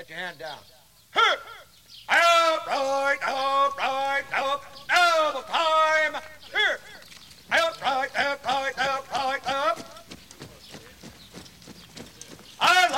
Let your hand down. Up, right, up, right, up, double time.